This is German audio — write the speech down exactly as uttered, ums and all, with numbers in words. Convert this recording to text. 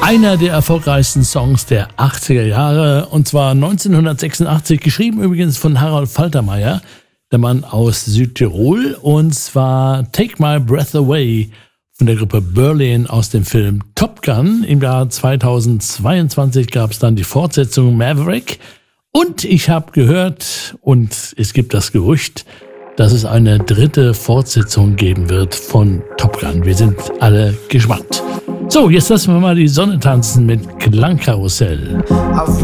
Einer der erfolgreichsten Songs der achtziger Jahre, und zwar neunzehnhundertsechsundachtzig, geschrieben übrigens von Harold Faltermeyer, der Mann aus Südtirol, und zwar Take My Breath Away von der Gruppe Berlin aus dem Film Top Gun. Im Jahr zweitausendzweiundzwanzig gab es dann die Fortsetzung Maverick, und ich habe gehört, und es gibt das Gerücht, dass es eine dritte Fortsetzung geben wird von Top Gun. Wir sind alle gespannt. So, jetzt lassen wir mal die Sonne tanzen mit Klangkarussell. Auf